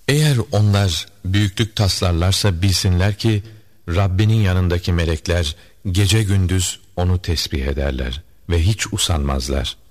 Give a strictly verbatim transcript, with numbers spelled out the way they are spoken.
Eğer onlar büyüklük taslarlarsa bilsinler ki Rabbinin yanındaki melekler gece gündüz onu tesbih ederler ve hiç usanmazlar.